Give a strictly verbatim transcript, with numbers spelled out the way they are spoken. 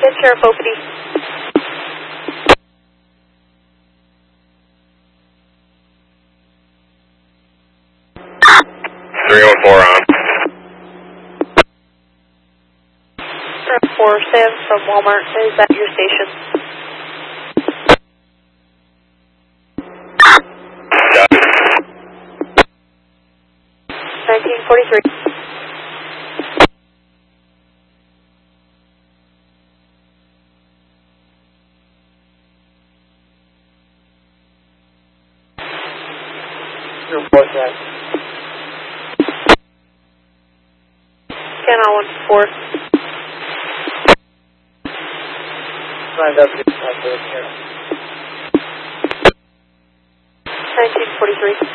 Get Sheriff O P D. three one four on. four Sam from Walmart is at your station. Got it. nineteen forty-three. Report that. Can on one four. Signed up to the nineteen forty-three.